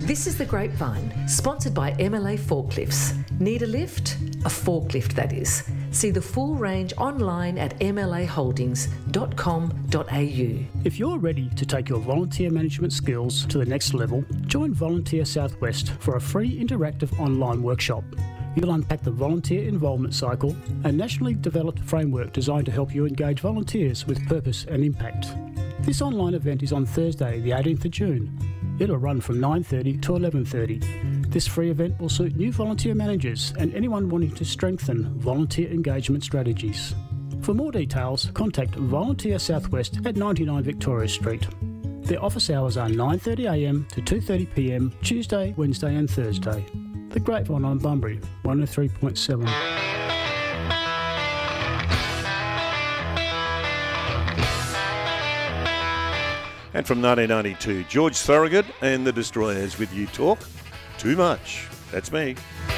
This is The Grapevine, sponsored by MLA Forklifts. Need a lift? A forklift, that is. See the full range online at mlaholdings.com.au. If you're ready to take your volunteer management skills to the next level, join Volunteer Southwest for a free interactive online workshop. You'll unpack the volunteer involvement cycle, a nationally developed framework designed to help you engage volunteers with purpose and impact. This online event is on Thursday, the 18th of June. It'll run from 9:30 to 11:30. This free event will suit new volunteer managers and anyone wanting to strengthen volunteer engagement strategies. For more details, contact Volunteer Southwest at 99 Victoria Street. Their office hours are 9:30am to 2:30pm, Tuesday, Wednesday and Thursday. The Grapevine on Bunbury, 103.7. And from 1992, George Thorogood and the Destroyers with You Talk Too Much. That's me.